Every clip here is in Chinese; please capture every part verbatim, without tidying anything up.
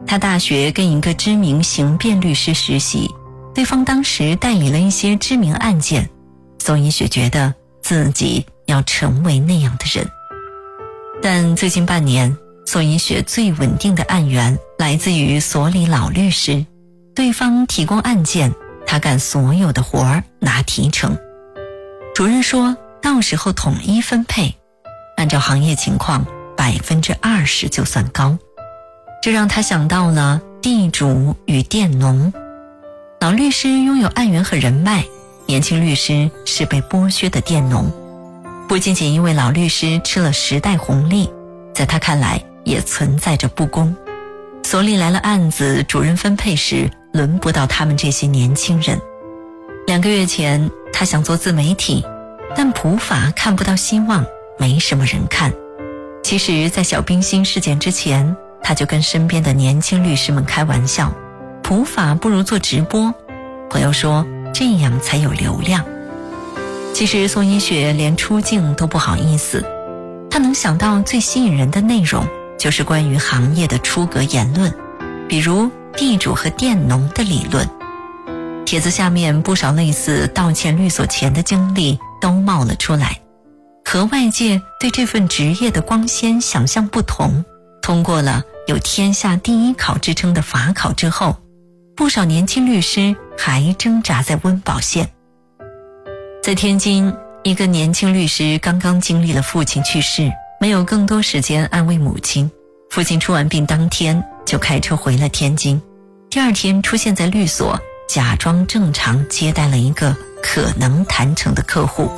他大学跟一个知名刑辩律师实习，对方当时代理了一些知名案件，宋一雪觉得自己要成为那样的人。但最近半年，宋一雪最稳定的案源来自于所里老律师，对方提供案件，他干所有的活儿，拿提成。主任说到时候统一分配，按照行业情况百分之二十就算高。这让他想到了地主与佃农。老律师拥有案源和人脉，年轻律师是被剥削的佃农。不仅仅因为老律师吃了时代红利，在他看来也存在着不公。所里来了案子，主任分配时轮不到他们这些年轻人。两个月前他想做自媒体，但普法看不到希望，没什么人看。其实在小冰心事件之前，他就跟身边的年轻律师们开玩笑，普法不如做直播。朋友说这样才有流量。其实宋一雪连出镜都不好意思，他能想到最吸引人的内容就是关于行业的出格言论，比如地主和佃农的理论。帖子下面不少类似道歉律所钱的经历都冒了出来，和外界对这份职业的光鲜想象不同。通过了有天下第一考之称的法考之后，不少年轻律师还挣扎在温饱线。在天津，一个年轻律师刚刚经历了父亲去世，没有更多时间安慰母亲。父亲出完殡当天就开车回了天津，第二天出现在律所，假装正常接待了一个可能谈成的客户。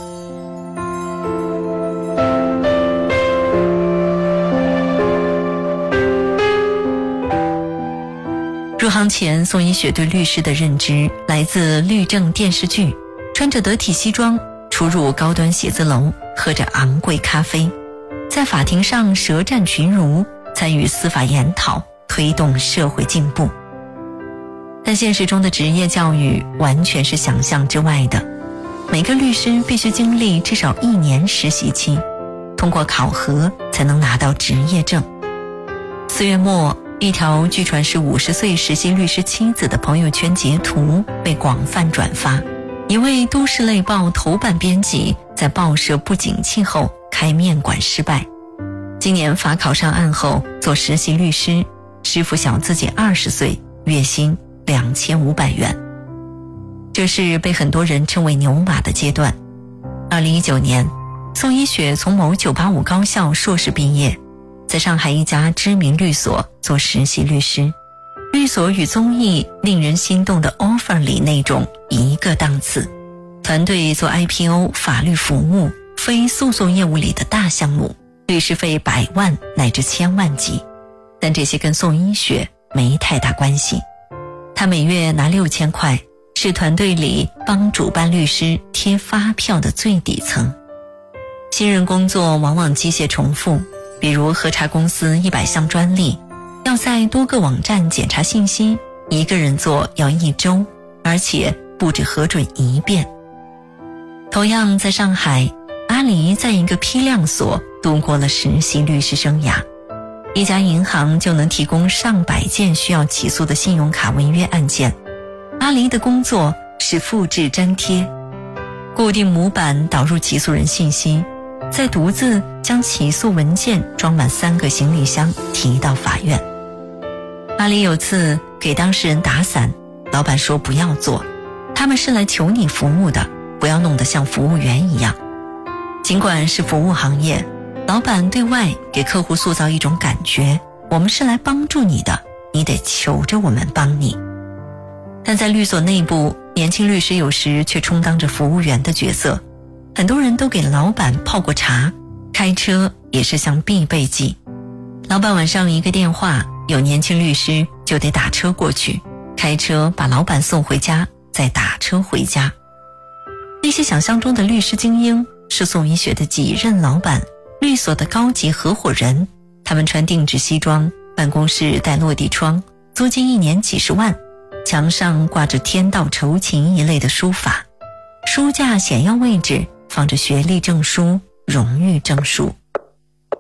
入行前，宋一雪对律师的认知来自律政电视剧，穿着得体西装，出入高端写字楼，喝着昂贵咖啡，在法庭上舌战群儒，参与司法研讨，推动社会进步。但现实中的职业教育完全是想象之外的，每个律师必须经历至少一年实习期，通过考核才能拿到职业证。四月末，一条据传是五十岁实习律师妻子的朋友圈截图被广泛转发。一位都市类报头版编辑在报社不景气后开面馆失败，今年法考上岸后做实习律师，师傅小自己二十岁，月薪两千五百元。这是被很多人称为牛马的阶段。二零一九年，宋一雪从某九八五高校硕士毕业，在上海一家知名律所做实习律师。律所与综艺令人心动的 offer 里那种一个档次，团队做 I P O 法律服务，非诉讼业务里的大项目，律师费百万乃至千万级。但这些跟宋一雪没太大关系，他每月拿六千块，是团队里帮主办律师贴发票的最底层。新人工作往往机械重复，比如核查公司一百项专利，要在多个网站检查信息，一个人做要一周，而且不止核准一遍。同样在上海，阿黎在一个批量所度过了实习律师生涯，一家银行就能提供上百件需要起诉的信用卡违约案件。阿黎的工作是复制粘贴，固定模板导入起诉人信息，再独自将起诉文件装满三个行李箱提到法院。阿黎有次给当事人打伞，老板说不要做，他们是来求你服务的，不要弄得像服务员一样。尽管是服务行业，老板对外给客户塑造一种感觉，我们是来帮助你的，你得求着我们帮你。但在律所内部，年轻律师有时却充当着服务员的角色，很多人都给老板泡过茶，开车也是项必备技。老板晚上一个电话，有年轻律师就得打车过去，开车把老板送回家，再打车回家。那些想象中的律师精英是宋一雪的几任老板，律所的高级合伙人，他们穿定制西装，办公室带落地窗，租金一年几十万，墙上挂着天道酬勤一类的书法，书架显要位置放着学历证书、荣誉证书。